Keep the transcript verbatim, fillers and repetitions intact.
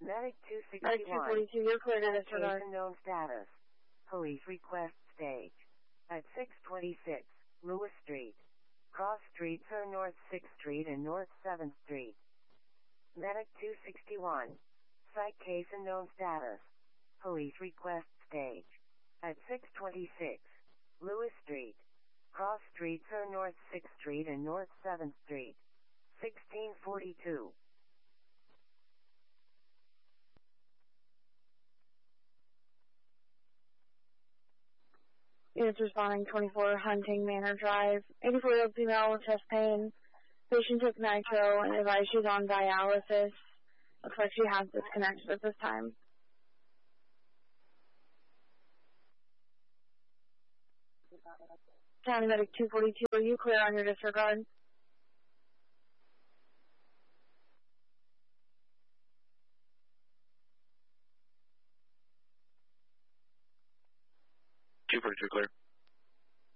Medic two Medic two sixty-one. forty-two, you're clear to disregard. Case unknown status. Police request stage. At six twenty-six, Lewis Street. Cross streets are North sixth Street and North seventh Street. Medic two sixty-one. Site case unknown status. Police request stage. At six twenty-six, Lewis Street. Cross streets are North sixth Street and North seventh Street. sixteen forty-two. Units responding twenty-four Hunting Manor Drive. eighty-four-year-old female with chest pain. Patient took nitro and advised she's on dialysis. Looks like she has disconnected at this time. County Medic two forty-two, are you clear on your disregard? two forty-two clear.